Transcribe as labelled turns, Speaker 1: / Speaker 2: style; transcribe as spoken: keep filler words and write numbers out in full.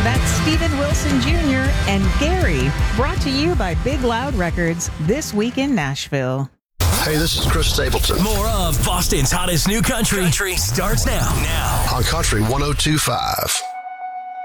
Speaker 1: That's Steven Wilson Junior and Gary, brought to you by Big Loud Records, This Week in Nashville.
Speaker 2: Hey, this is Chris Stapleton.
Speaker 3: More of Boston's hottest new country, country starts now. Now
Speaker 2: on Country one oh two point five.